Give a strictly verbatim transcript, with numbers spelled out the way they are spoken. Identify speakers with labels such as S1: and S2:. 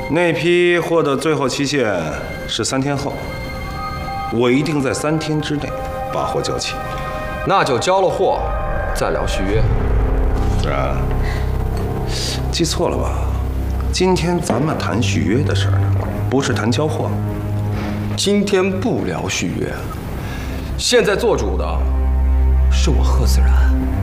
S1: 那批货的最后期限是三天后，我一定在三天之内把货交齐。
S2: 那就交了货，再聊续约。
S1: 是啊，记错了吧？今天咱们谈续约的事儿，不是谈交货。
S2: 今天不聊续约，现在做主的是我贺子然。